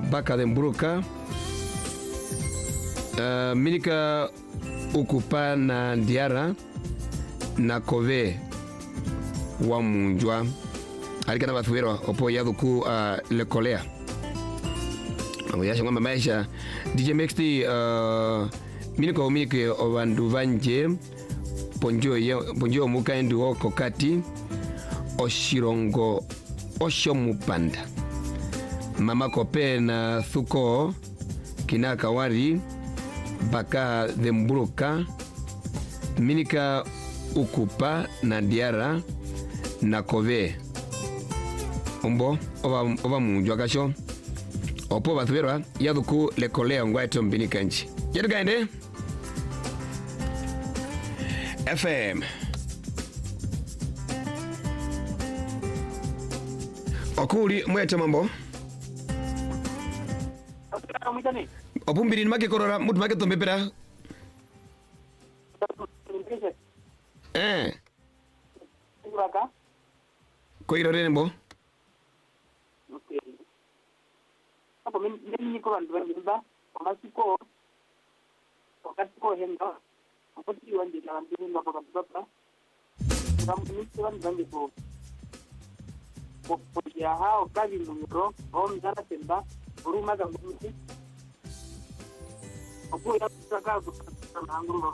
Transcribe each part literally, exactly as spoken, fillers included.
Baka de Mbruka. Uh, Minika Ukupa na Ndiara na Kove wa Munjwa. Alikana bathuero opo yaduku uh, lekolea. Ngoyasha ngamba maisha D J Mexti uh, Minika omike obandu banje ponjo ye ponjo mukaendu okokati oshirongo osho mupanda mama kope na thuko kinaka wari baka de Mbruka Minika Ukupa na Ndiara na Kove umbo oba oba Munjwa kasho opo bathuberwa yaduku lekolea ngwaito Mbinika nchi yedugaende F M Okuli mwete mambo Opumbiri ni make korora mutu make tombepera Eh Koiro rembo Okay Hapo mimi niko bandu bandu Omasiko Okatiko hendo Okati wanje na bandu ngapa kababa Kamu niko bandu bandu ko Ko ya hao kazi muro om jana temba uruma ga muti Opo ya saka ko nganguro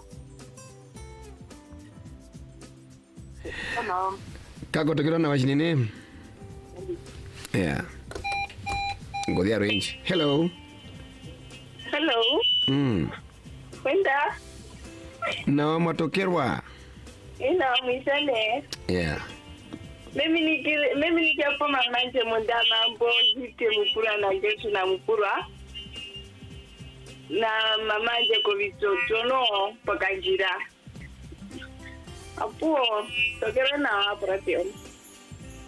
Hello Kako tokiro na wajinine Yeah Ngodia range Hello Hello Mm Kwenda Na matokerwa Ina mwisane Yeah Mimi nikile mimi nikiapo mamanje munda mambo hite mupura na ngetu na mupura na mamanje ko bitoto no pakanjira Apo tokera na apratio